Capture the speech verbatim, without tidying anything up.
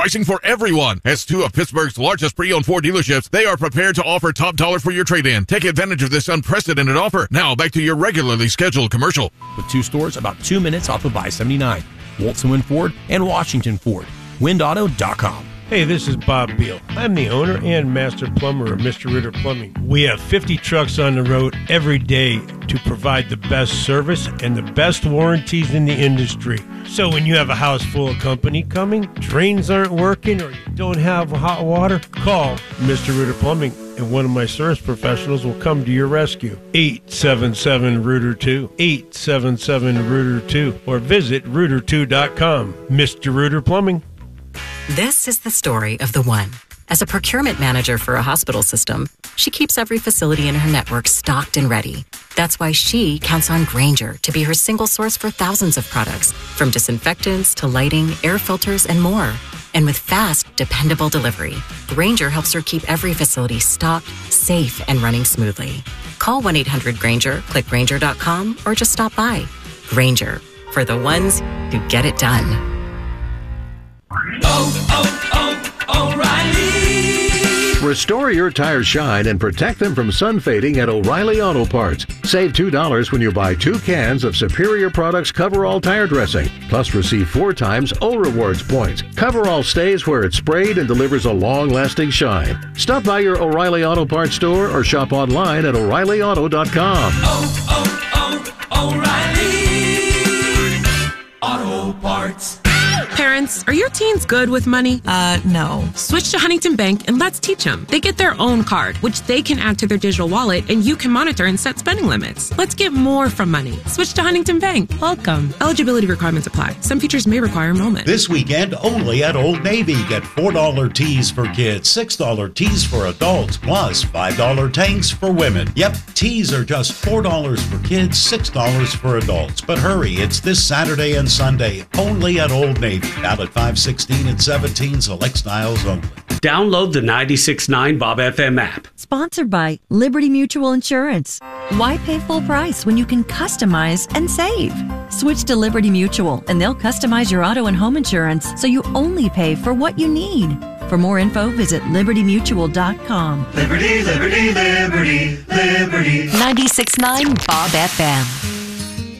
pricing for everyone. As two of Pittsburgh's largest pre-owned Ford dealerships, they are prepared to offer top dollar for your trade-in. Take advantage of this unprecedented offer. Now back to your regularly scheduled commercial. With two stores about two minutes off of I seventy-nine. Wolfson Wind Ford and Washington Ford. wind auto dot com. Hey, this is Bob Beal. I'm the owner and master plumber of Mister Ritter Plumbing. We have fifty trucks on the road every day to provide the best service and the best warranties in the industry. So when you have a house full of company coming, drains aren't working, or you don't have hot water, call Mister Ritter Plumbing, and one of my service professionals will come to your rescue. eight seven seven, Rooter two, eight seven seven, Rooter two, or visit rooter two dot com. Mister Ritter Plumbing. This is the story of the one. As a procurement manager for a hospital system, she keeps every facility in her network stocked and ready. That's why she counts on Grainger to be her single source for thousands of products, from disinfectants to lighting, air filters, and more. And with fast, dependable delivery, Grainger helps her keep every facility stocked, safe, and running smoothly. Call one eight hundred Grainger, click Grainger dot com, or just stop by. Grainger, for the ones who get it done. Oh, oh, oh, O'Reilly! Restore your tires shine and protect them from sun fading at O'Reilly Auto Parts. Save two dollars when you buy two cans of Superior Products Coverall Tire Dressing. Plus receive four times O Rewards points. Coverall stays where it's sprayed and delivers a long-lasting shine. Stop by your O'Reilly Auto Parts store or shop online at O'Reilly Auto dot com. Oh, oh, oh, O'Reilly Auto Parts. Parents, are your teens good with money? Uh, no. Switch to Huntington Bank and let's teach them. They get their own card, which they can add to their digital wallet, and you can monitor and set spending limits. Let's get more from money. Switch to Huntington Bank. Welcome. Eligibility requirements apply. Some features may require enrollment. This weekend, only at Old Navy. Get four dollar tees for kids, six dollar tees for adults, plus five dollar tanks for women. Yep, tees are just four dollars for kids, six dollars for adults. But hurry, it's this Saturday and Sunday, only at Old Navy. Valid five sixteen and seventeen, select styles only. Download the ninety-six point nine Bob F M app. Sponsored by Liberty Mutual Insurance. Why pay full price when you can customize and save? Switch to Liberty Mutual and they'll customize your auto and home insurance so you only pay for what you need. For more info, visit liberty mutual dot com. Liberty, liberty, liberty, liberty. ninety-six point nine Bob F M.